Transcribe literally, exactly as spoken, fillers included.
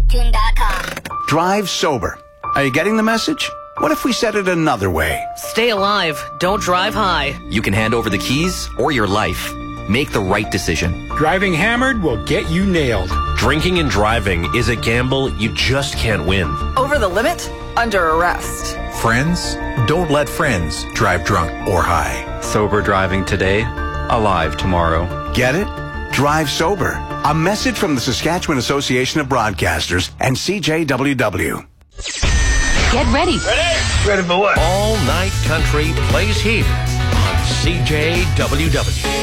tune dot com. Drive sober. Are you getting the message? What if we said it another way? Stay alive. Don't drive high. You can hand over the keys or your life. Make the right decision. Driving hammered will get you nailed. Drinking and driving is a gamble you just can't win. Over the limit? Under arrest. Friends? Don't let friends drive drunk or high. Sober driving today, alive tomorrow. Get it? Drive sober. A message from the Saskatchewan Association of Broadcasters and C J W W. Get ready. Ready? Ready for what? All Night Country plays here on C J W W.